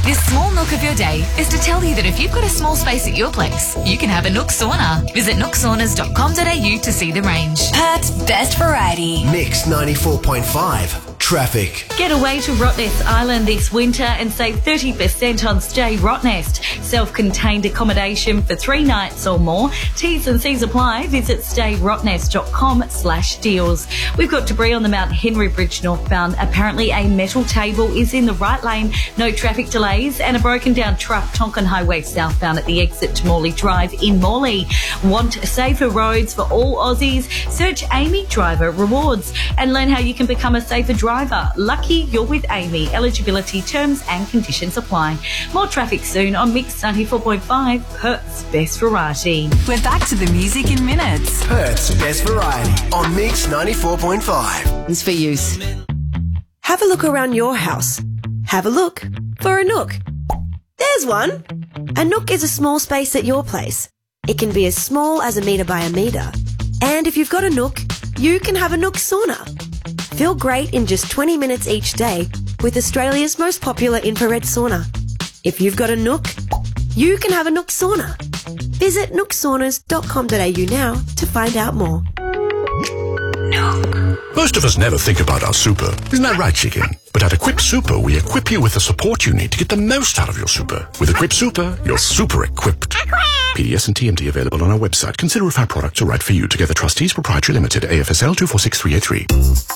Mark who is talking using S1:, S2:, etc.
S1: This small nook of your day is to tell you that if you've got a small space at your place, you can have a Nook sauna. Visit nooksaunas.com.au to see the range.
S2: Perth's best variety.
S3: Mix 94.5. Traffic.
S4: Get away to Rottnest Island this winter and save 30% on Stay Rottnest. Self-contained accommodation for 3 nights or more. T's and C's apply. Visit stayrottnest.com/deals. We've got debris on the Mount Henry Bridge northbound. Apparently a metal table is in the right lane. No traffic delays, and a broken down truck Tonkin Highway southbound at the exit to Morley Drive in Morley. Want safer roads for all Aussies? Search Amy Driver Rewards and learn how you can become a safer driver. Lucky you're with Amy. Eligibility, terms and conditions apply. More traffic soon on Mix 94.5, Perth's best variety.
S2: We're back to the music in minutes.
S3: Perth's best variety on Mix 94.5.
S5: It's for use. Have a look around your house. Have a look for a nook. There's one. A nook is a small space at your place. It can be as small as 1 metre by 1 metre. And if you've got a nook, you can have a Nook sauna. Feel great in just 20 minutes each day with Australia's most popular infrared sauna. If you've got a nook, you can have a Nook sauna. Visit nooksaunas.com.au now to find out more.
S6: Most of us never think about our super. Isn't that right, chicken? But at Equip Super, we equip you with the support you need to get the most out of your super. With Equip Super, you're super equipped. PDS and TMT available on our website. Consider if our products are right for you. Together Trustees Proprietary Limited, AFSL 246383.